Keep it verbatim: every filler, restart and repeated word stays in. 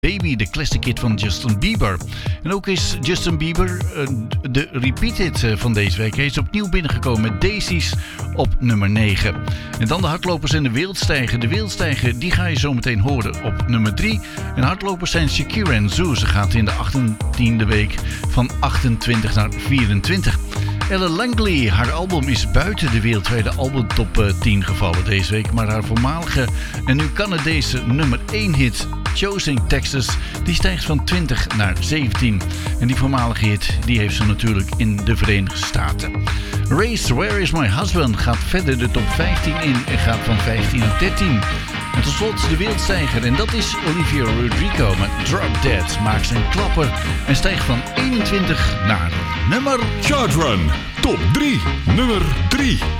Baby, de classic hit van Justin Bieber. En ook is Justin Bieber uh, de repeat hit uh, van deze week. Hij is opnieuw binnengekomen met Daisies op nummer negen. En dan de hardlopers en de wereldstijger. De wereldstijger die ga je zo meteen horen op nummer drie. En hardlopers zijn Shakira en Zoe. Ze gaat in de achttiende week van achtentwintig naar vierentwintig. Ella Langley, haar album is buiten de wereldwijde albumtop tien gevallen deze week. Maar haar voormalige en nu Canadese nummer één hit Choosing Texas, die stijgt van twintig naar zeventien. En die voormalige hit, die heeft ze natuurlijk in de Verenigde Staten. Race, Where Is My Husband gaat verder de top vijftien in en gaat van vijftien naar dertien. En tot slot de wereldstijger, en dat is Olivia Rodrigo met Drop Dead. Maakt zijn klapper en stijgt van eenentwintig naar nummer... Chart Run, top drie, nummer drie.